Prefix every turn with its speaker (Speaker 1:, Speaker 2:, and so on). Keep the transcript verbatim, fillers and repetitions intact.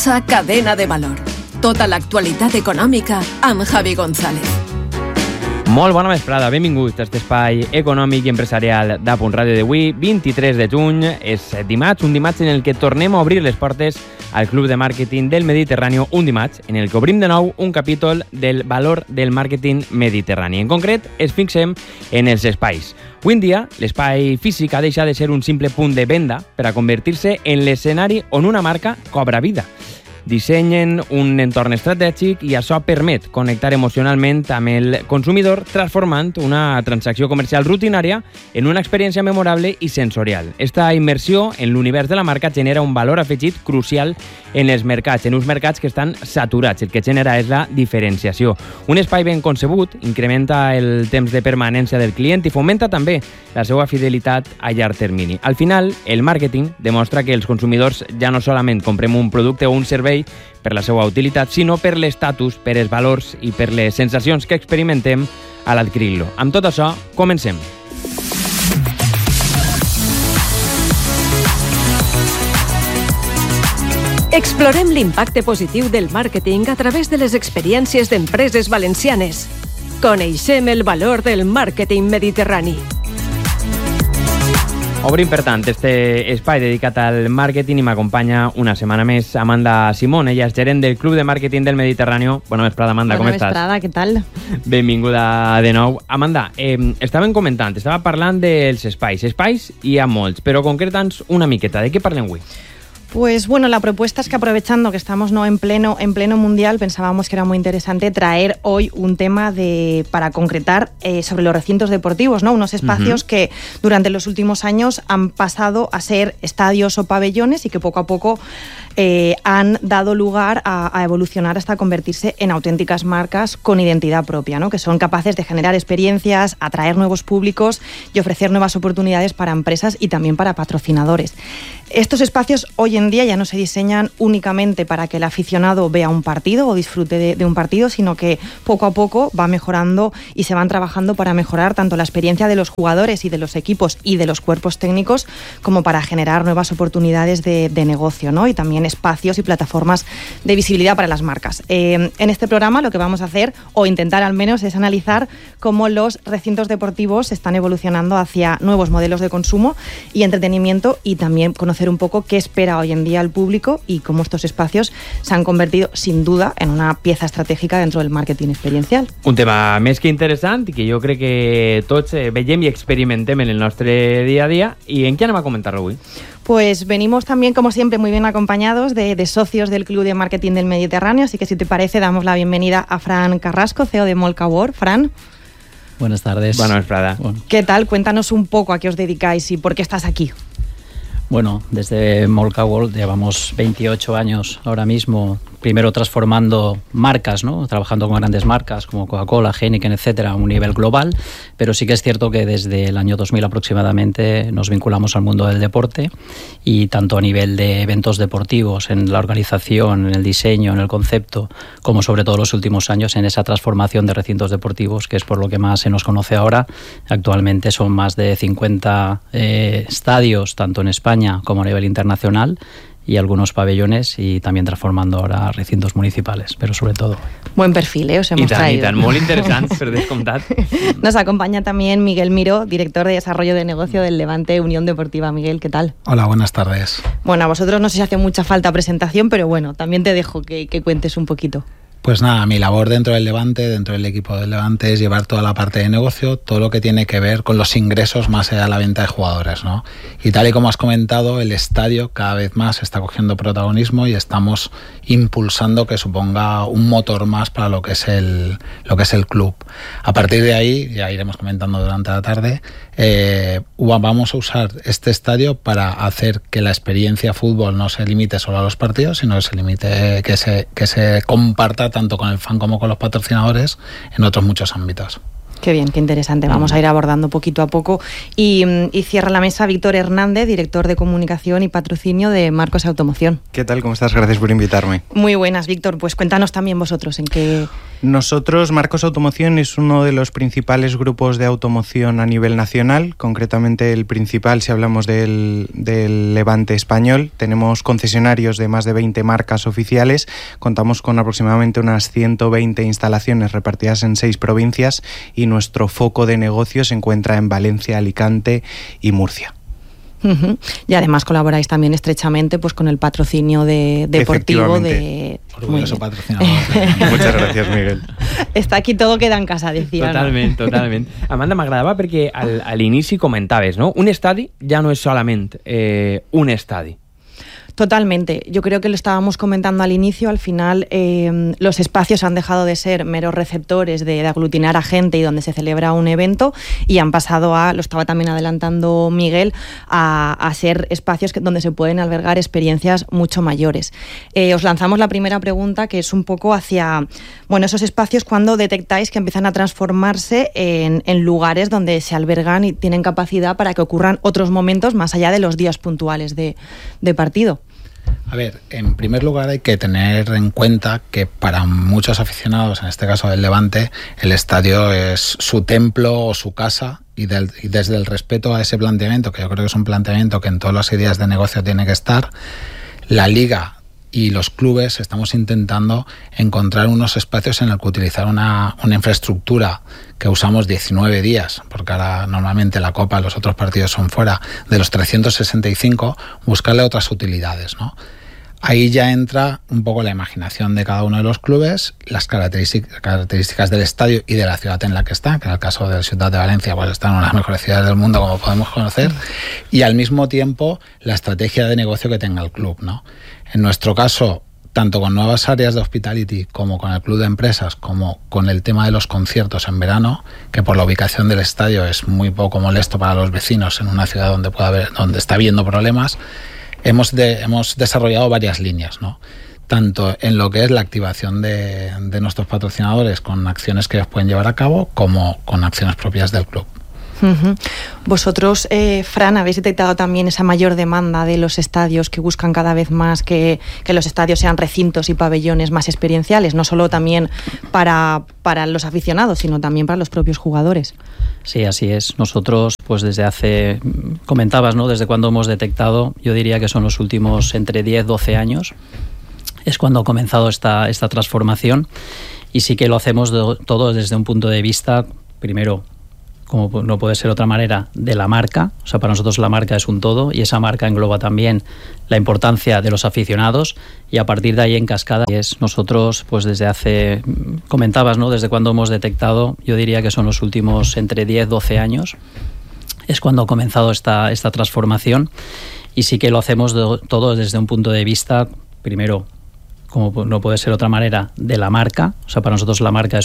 Speaker 1: Cadena de valor. Tota l'actualitat econòmica amb Javi González.
Speaker 2: Molt bona vesprada, benvinguts a aquest espai econòmic i empresarial d'Apunt Ràdio d'avui, vint-i-tres de juny, és dimarts, un dimarts en el que tornem a obrir les portes al Club de Màrqueting del Mediterrani, un dimarts en el que obrim de nou un capítol del valor del màrqueting mediterrani. En concret, es fixem en els espais. Avui en dia, l'espai físic ha deixat de ser un simple punt de venda per a convertir-se en l'escenari on una marca cobra vida. Dissenyen un entorn estratègic i això permet connectar emocionalment amb el consumidor, transformant una transacció comercial rutinària en una experiència memorable i sensorial. Esta immersió en l'univers de la marca genera un valor afegit crucial en els mercats, en uns mercats que estan saturats. El que genera és la diferenciació. Un espai ben concebut incrementa el temps de permanència del client i fomenta també la seva fidelitat a llarg termini. Al final, el màrqueting demostra que els consumidors ja no solament comprem un producte o un servei per la seva utilitat, sinó per l'estatus, per els valors i per les sensacions que experimentem a l'adquirir-lo. Amb tot això, comencem.
Speaker 1: Explorem l'impacte positiu del màrqueting a través de les experiències d'empreses valencianes. Coneixem el valor del màrqueting mediterrani.
Speaker 2: Obrim, per tant, este espai dedicat al màrqueting i m'acompanya una setmana més Amanda Simón. Ella és gerent del Club de Màrqueting del Mediterrani. Bona vesprada, Amanda,
Speaker 3: Bona
Speaker 2: com estàs?
Speaker 3: Bona vesprada, què tal?
Speaker 2: Benvinguda de nou. Amanda, eh, estàvem comentant, estava parlant dels espais. Espais hi ha molts, però concreta'ns una miqueta. De què parlem avui?
Speaker 3: Pues bueno, la propuesta es que aprovechando que estamos no en pleno en pleno mundial, pensábamos que era muy interesante traer hoy un tema de para concretar eh, sobre los recintos deportivos, ¿no? Unos espacios uh-huh. que durante los últimos años han pasado a ser estadios o pabellones y que poco a poco eh, han dado lugar a, a evolucionar hasta convertirse en auténticas marcas con identidad propia, ¿no? Que son capaces de generar experiencias, atraer nuevos públicos y ofrecer nuevas oportunidades para empresas y también para patrocinadores. Estos espacios hoy en día ya no se diseñan únicamente para que el aficionado vea un partido o disfrute de, de un partido, sino que poco a poco va mejorando y se van trabajando para mejorar tanto la experiencia de los jugadores y de los equipos y de los cuerpos técnicos, como para generar nuevas oportunidades de, de negocio, ¿no? Y también espacios y plataformas de visibilidad para las marcas. Eh, en este programa lo que vamos a hacer, o intentar al menos, es analizar cómo los recintos deportivos están evolucionando hacia nuevos modelos de consumo y entretenimiento, y también conocer un poco qué espera hoy en día el público y cómo estos espacios se han convertido, sin duda, en una pieza estratégica dentro del marketing experiencial.
Speaker 2: Un tema més que interessant i que jo crec que tots veiem i experimentem en el nostre dia a dia. I en què anem a comentar-lo avui?
Speaker 3: Pues venimos también, como siempre, muy bien acompañados de, de socios del Club de Marketing del Mediterráneo, así que si te parece damos la bienvenida a Fran Carrasco, C E O de Molcawor. Fran.
Speaker 4: Buenas tardes.
Speaker 2: Buenas vesprada.
Speaker 4: Bueno.
Speaker 3: ¿Qué tal? Cuéntanos un poco a qué os dedicáis y por qué estás aquí.
Speaker 4: Bueno, desde Molcawor llevamos veintiocho años ahora mismo, primero transformando marcas, ¿no? Trabajando con grandes marcas como Coca-Cola, Heineken, etcétera, a un nivel global, pero sí que es cierto que desde el año dos mil aproximadamente nos vinculamos al mundo del deporte, y tanto a nivel de eventos deportivos, en la organización, en el diseño, en el concepto, como sobre todo los últimos años en esa transformación de recintos deportivos, que es por lo que más se nos conoce ahora. Actualmente son más de cincuenta eh, estadios, tanto en España como a nivel internacional, y algunos pabellones, y también transformando ahora recintos municipales, pero sobre todo.
Speaker 3: Buen perfil, ¿eh? Os hemos
Speaker 2: I tant,
Speaker 3: traído.
Speaker 2: i tant, molt interessant, per descomptat.
Speaker 3: Nos acompaña también Miguel Miró, director de Desarrollo de Negocio del Levante Unión Deportiva. Miguel, ¿qué tal?
Speaker 5: Hola, buenas tardes.
Speaker 3: Bueno, a vosotros no sé si hace mucha falta presentación, pero bueno, también te dejo que, que cuentes un poquito.
Speaker 5: Pues nada, mi labor dentro del Levante, dentro del equipo del Levante, es llevar toda la parte de negocio, todo lo que tiene que ver con los ingresos más allá de la venta de jugadores, ¿no? Y tal y como has comentado, el estadio cada vez más está cogiendo protagonismo y estamos impulsando que suponga un motor más para lo que es el, lo que es el club. A partir de ahí, ya iremos comentando durante la tarde, eh, vamos a usar este estadio para hacer que la experiencia fútbol no se limite solo a los partidos, sino que se limite, que se, que se comparta tanto con el fan como con los patrocinadores en otros muchos ámbitos.
Speaker 3: Qué bien, qué interesante. Vamos a ir abordando poquito a poco. Y, y cierra la mesa Víctor Hernández, director de comunicación y patrocinio de Marcos Automoción.
Speaker 6: ¿Qué tal? ¿Cómo estás? Gracias por invitarme.
Speaker 3: Muy buenas, Víctor. Pues cuéntanos también vosotros en qué...
Speaker 6: Nosotros, Marcos Automoción, es uno de los principales grupos de automoción a nivel nacional, concretamente el principal si hablamos del, del Levante español. Tenemos concesionarios de más de veinte marcas oficiales, contamos con aproximadamente unas ciento veinte instalaciones repartidas en seis provincias y nuestro foco de negocio se encuentra en Valencia, Alicante y Murcia.
Speaker 3: Uh-huh. Y además colaboráis también estrechamente pues con el patrocinio de, deportivo de...
Speaker 5: Orgulloso patrocinador.
Speaker 6: Muchas gracias, Miguel.
Speaker 3: Está aquí todo queda en casa, decía.
Speaker 2: Totalment, ¿no? totalment. Amanda, m'agradava perquè al, a l'inici comentaves, no? Un estadi ja no és solament eh, un estadi.
Speaker 3: Totalmente. Yo creo que lo estábamos comentando al inicio. Al final, eh, los espacios han dejado de ser meros receptores de, de aglutinar a gente y donde se celebra un evento y han pasado a, lo estaba también adelantando Miguel, a, a ser espacios que, donde se pueden albergar experiencias mucho mayores. Eh, os lanzamos la primera pregunta, que es un poco hacia, bueno, esos espacios cuando detectáis que empiezan a transformarse en, en lugares donde se albergan y tienen capacidad para que ocurran otros momentos más allá de los días puntuales de, de partido.
Speaker 5: A ver, en primer lugar hay que tener en cuenta que para muchos aficionados, en este caso del Levante, el estadio es su templo o su casa y, del, y desde el respeto a ese planteamiento, que yo creo que es un planteamiento que en todas las ideas de negocio tiene que estar, la Liga y los clubes estamos intentando encontrar unos espacios en los que utilizar una, una infraestructura que usamos diecinueve días, porque ahora normalmente la Copa, los otros partidos son fuera, de los trescientos sesenta y cinco, buscarle otras utilidades, ¿no? Ahí ya entra un poco la imaginación de cada uno de los clubes, las características, características del estadio y de la ciudad en la que está, que en el caso de la ciudad de Valencia, pues está en una de las mejores ciudades del mundo, como podemos conocer, y al mismo tiempo la estrategia de negocio que tenga el club, ¿no? En nuestro caso, tanto con nuevas áreas de hospitality como con el club de empresas, como con el tema de los conciertos en verano, que por la ubicación del estadio es muy poco molesto para los vecinos en una ciudad donde puede haber, donde está habiendo problemas, hemos, de, hemos desarrollado varias líneas, ¿no? Tanto en lo que es la activación de, de nuestros patrocinadores con acciones que ellos pueden llevar a cabo, como con acciones propias del club.
Speaker 3: Uh-huh. Vosotros, eh, Fran, habéis detectado también esa mayor demanda de los estadios que buscan cada vez más que, que los estadios sean recintos y pabellones más experienciales, no solo también para, para los aficionados, sino también para los propios jugadores.
Speaker 4: Sí, así es. Nosotros, pues desde hace, comentabas, ¿no? Desde cuando hemos detectado, yo diría que son los últimos entre diez, doce años, es cuando ha comenzado esta, esta transformación, y sí que lo hacemos de, todo desde un punto de vista, primero, como no puede ser otra manera, de la marca. O sea, para nosotros la marca es un todo y esa marca engloba también la importancia de los aficionados, y a partir de ahí en cascada es nosotros, pues desde hace, comentabas, ¿no? Desde cuando hemos detectado, yo diría que son los últimos entre diez, doce años, es cuando ha comenzado esta, esta transformación, y sí que lo hacemos de, todo desde un punto de vista, primero, como no puede ser otra manera, de la marca. O sea, para nosotros la marca es